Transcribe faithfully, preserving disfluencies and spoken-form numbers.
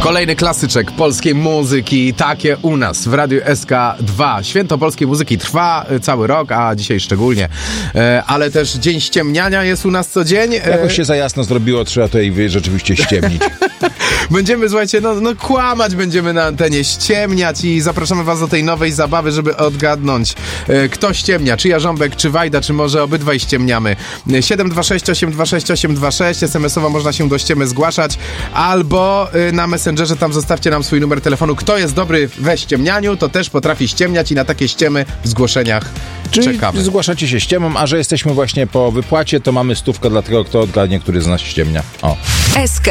Kolejny klasyczek polskiej muzyki, takie u nas w Radiu S K dwa. Święto polskiej muzyki trwa cały rok, a dzisiaj szczególnie. E, ale też Dzień Ściemniania jest u nas co dzień. E... Jakoś się za jasno zrobiło, trzeba tutaj rzeczywiście ściemnić. Będziemy, słuchajcie, no, no kłamać będziemy na antenie, ściemniać i zapraszamy was do tej nowej zabawy, żeby odgadnąć, e, kto ściemnia, czy Jarząbek, czy Wajda, czy może obydwaj ściemniamy. siedem dwa sześć osiem dwa sześć osiem dwa sześć, es em esowo można się do ściemy zgłaszać, albo e, na Messengerze, tam zostawcie nam swój numer telefonu. Kto jest dobry we ściemnianiu, to też potrafi ściemniać i na takie ściemy w zgłoszeniach Czyli czekamy. Zgłaszacie się ściemą, a że jesteśmy właśnie po wypłacie, to mamy stówkę dla tego, kto odgadnie, który z nas ściemnia. O. S K